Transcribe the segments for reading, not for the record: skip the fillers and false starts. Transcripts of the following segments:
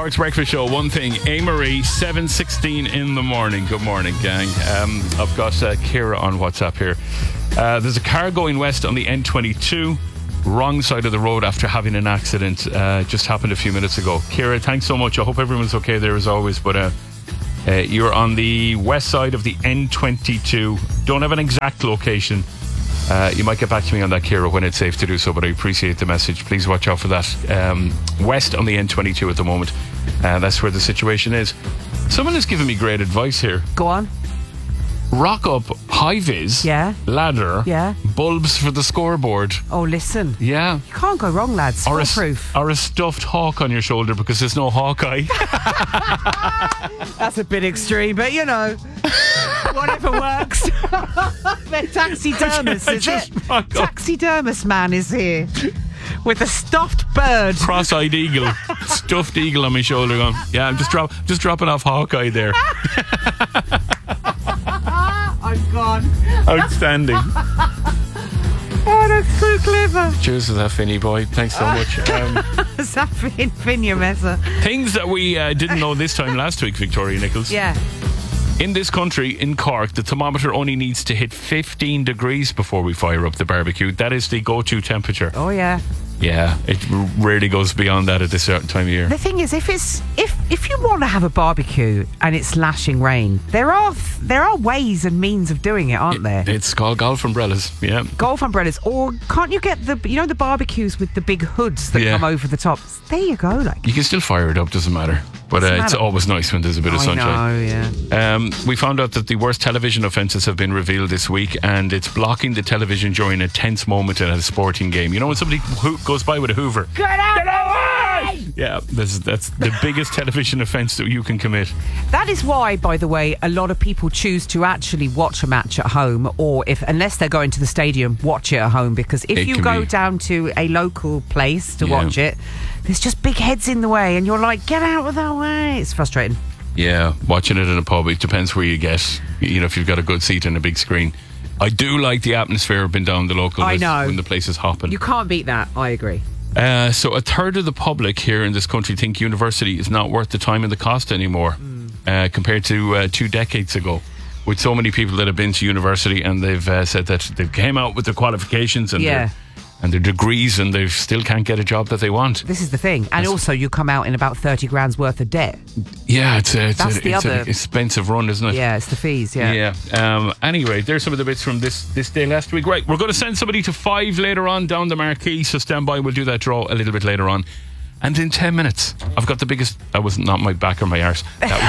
Cork's Breakfast Show. One thing, Marie, 7:16 in the morning. Good morning, gang. I've got Ciara on WhatsApp here. There's a car going west on the N22, wrong side of the road after having an accident. Just happened a few minutes ago. Ciara, thanks so much. I hope everyone's okay there as always. But you're on the west side of the N22. Don't have an exact location. You might get back to me on that, Ciara, when it's safe to do so, but I appreciate the message. Please watch out for that. West on the N22 at the moment. That's where the situation is. Someone has given me great advice here. Go on. Rock up high-vis, ladder, bulbs for the scoreboard. Oh, listen. Yeah. You can't go wrong, lads. Foolproof. Or a stuffed hawk on your shoulder because there's no Hawkeye. That's a bit extreme, but you know, whatever works. The taxidermist, is it? Taxidermist man is here with a stuffed bird. Cross-eyed eagle. Stuffed eagle on my shoulder going, yeah, I'm just dropping off Hawkeye there. I'm gone. Outstanding. Oh, that's so clever. Cheers to that, Finny boy. Thanks so much. Is that Finny Messer? Things that we didn't know this time last week, Victoria Nichols. Yeah. In this country, in Cork, the thermometer only needs to hit 15 degrees before we fire up the barbecue. That is the go-to temperature. Oh, yeah. Yeah, it rarely goes beyond that at this certain time of year. The thing is, if you want to have a barbecue and it's lashing rain, there are ways and means of doing it, aren't there? It's called golf umbrellas. Yeah, golf umbrellas. Or can't you get the barbecues with the big hoods that come over the top? There you go. Like, you can still fire it up. Doesn't matter. But it's always nice when there's a bit of sunshine. Yeah. We found out that the worst television offences have been revealed this week, and it's blocking the television during a tense moment at a sporting game. You know when somebody goes by with a Hoover. Get out! Yeah, that's the biggest television offence that you can commit. That is why, by the way, a lot of people choose to actually watch a match at home, or unless they're going to the stadium, watch it at home, because if you go down to a local place to watch it, there's just big heads in the way, and you're like, get out of that way. It's frustrating. Yeah, watching it in a pub, it depends where you get. You know, if you've got a good seat and a big screen. I do like the atmosphere of being down the local. I know. When the place is hopping. You can't beat that, I agree. So a third of the public here in this country think university is not worth the time and the cost anymore, compared to 2 decades ago. With so many people that have been to university and they've said that they've came out with their qualifications and their degrees and they still can't get a job that they want. This is the thing. And also you come out in about 30 grand's worth of debt. Yeah, it's an expensive run, isn't it? Yeah, it's the fees, Yeah. Anyway, there's some of the bits from this day last week. Right, we're going to send somebody to 5 later on down the marquee, so stand by. We'll do that draw a little bit later on. And in 10 minutes, I've got the biggest... That was not my back or my arse.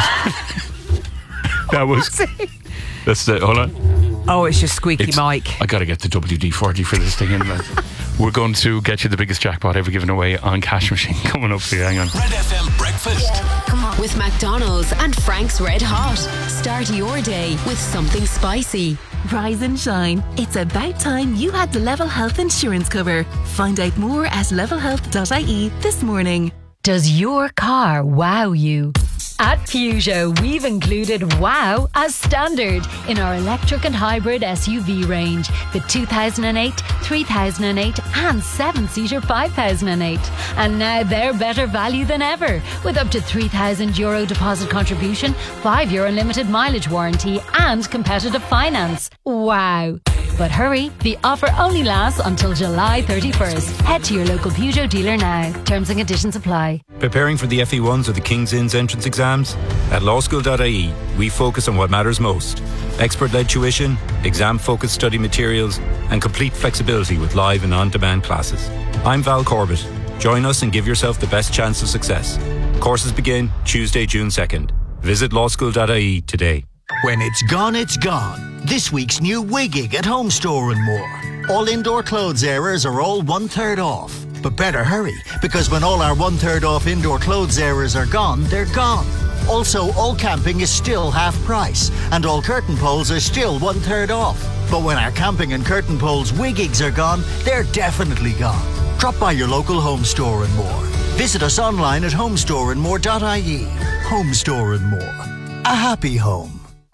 That was... That's the... Hold on. Oh, it's your squeaky mic. I got to get the WD-40 for this thing in there. We're going to get you the biggest jackpot ever given away on Cash Machine coming up for you. Hang on. Red FM Breakfast. Yeah, come on. With McDonald's and Frank's Red Hot. Start your day with something spicy. Rise and shine. It's about time you had the Level Health insurance cover. Find out more at levelhealth.ie this morning. Does your car wow you? At Peugeot, we've included wow as standard in our electric and hybrid SUV range. The 2008, 3008 and 7-seater 5008. And now they're better value than ever, with up to €3,000 deposit contribution, 5-year unlimited mileage warranty and competitive finance. Wow. But hurry, the offer only lasts until July 31st. Head to your local Peugeot dealer now. Terms and conditions apply. Preparing for the FE1s or the King's Inns entrance exams? At lawschool.ie, we focus on what matters most. Expert-led tuition, exam-focused study materials, and complete flexibility with live and on-demand classes. I'm Val Corbett. Join us and give yourself the best chance of success. Courses begin Tuesday, June 2nd. Visit lawschool.ie today. When it's gone, it's gone. This week's new Wiggig at Home Store and more. All indoor clothes areas are all 1/3 off. But better hurry, because when all our 1/3 off indoor clothes areas are gone, they're gone. Also, all camping is still half price, and all curtain poles are still 1/3 off. But when our camping and curtain poles Wiggigs are gone, they're definitely gone. Drop by your local Home Store and more. Visit us online at homestoreandmore.ie. Home Store and More. A happy home.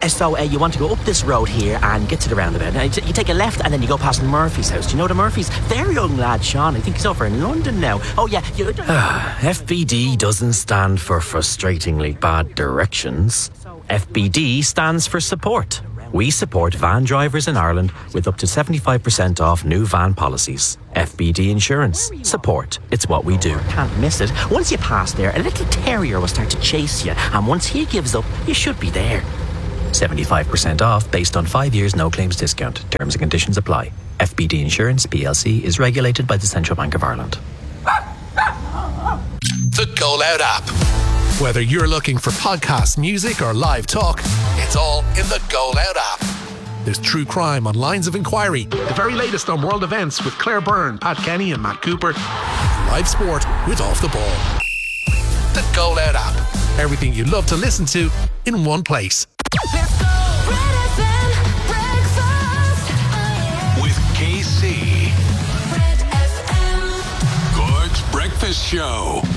So you want to go up this road here and get to the roundabout. Now, you take a left and then you go past Murphy's house. Do you know the Murphy's? Their young lad, Sean, I think he's over in London now. Oh, yeah. FBD doesn't stand for frustratingly bad directions. FBD stands for support. We support van drivers in Ireland with up to 75% off new van policies. FBD Insurance. Support. It's what we do. Can't miss it. Once you pass there, a little terrier will start to chase you. And once he gives up, you should be there. 75% off based on 5 years no claims discount. Terms and conditions apply. FBD Insurance PLC is regulated by the Central Bank of Ireland. The Go Loud app. Whether you're looking for podcasts, music or live talk, it's all in the Go Loud app. There's true crime on Lines of Inquiry, the very latest on world events with Claire Byrne, Pat Kenny and Matt Cooper, live sport with Off the Ball. The Go Loud app. Everything you love to listen to in one place. Let's go! Red FM breakfast with KC. Red FM. Gord's Breakfast Show.